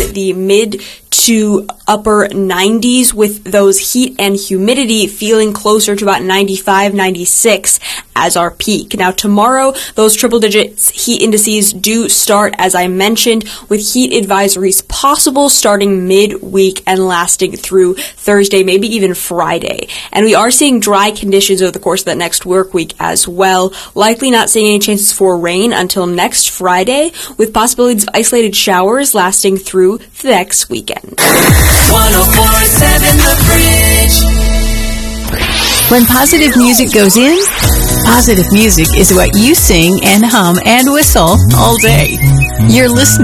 the mid to upper 90s, with those heat and humidity feeling closer to about 95, 96 as our peak. Now tomorrow, those triple digits heat indices do start, as I mentioned, with heat advisories possible starting midweek and lasting through Thursday, maybe even Friday. And we are seeing dry conditions over the course of that next work week as well. Likely not seeing any chances for rain until next Friday, with possibilities of isolated showers lasting through the next weekend. 104.7 The Bridge. When positive music goes in, positive music is what you sing and hum and whistle all day. You're listening